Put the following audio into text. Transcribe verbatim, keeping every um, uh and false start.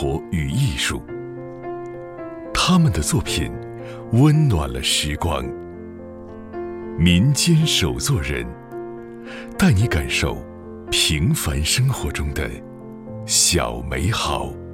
活与艺术。他们的作品温暖了时光。民间手作人，带你感受平凡生活中的小美好。